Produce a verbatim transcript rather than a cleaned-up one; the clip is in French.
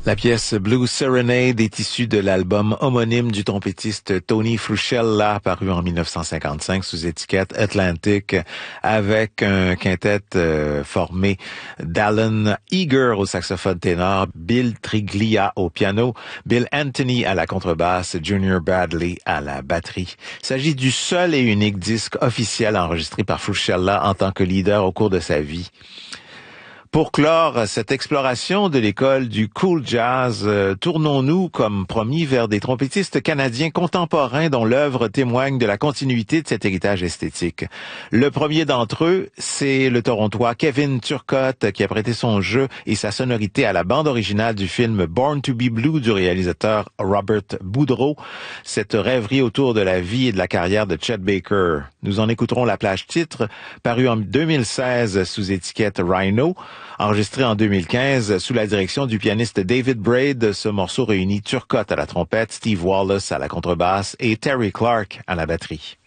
La pièce Blue Serenade est issue de l'album homonyme du trompettiste Tony Frusciella, paru en mille neuf cent cinquante-cinq sous étiquette Atlantic, avec un quintet euh, formé d'Alan Eager au saxophone ténor, Bill Triglia au piano, Bill Anthony à la contrebasse, Junior Bradley à la batterie. Il s'agit du seul et unique disque officiel enregistré par Frusciella en tant que leader au cours de sa vie. Pour clore cette exploration de l'école du cool jazz, euh, tournons-nous, comme promis, vers des trompettistes canadiens contemporains dont l'œuvre témoigne de la continuité de cet héritage esthétique. Le premier d'entre eux, c'est le Torontois Kevin Turcotte, qui a prêté son jeu et sa sonorité à la bande originale du film Born to be Blue du réalisateur Robert Boudreau, cette rêverie autour de la vie et de la carrière de Chet Baker. Nous en écouterons la plage titre, parue en deux mille seize sous étiquette Rhino. Enregistré en deux mille quinze sous la direction du pianiste David Braid, ce morceau réunit Turcotte à la trompette, Steve Wallace à la contrebasse et Terry Clark à la batterie.